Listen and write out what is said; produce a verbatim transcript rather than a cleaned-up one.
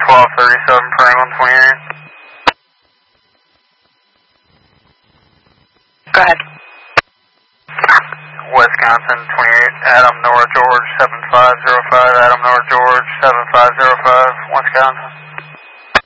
twelve thirty-seven per one twenty-eight. Go ahead. Wisconsin twenty-eight, Adam Nora George seven five zero five, Adam Nora George seven five zero five, Wisconsin.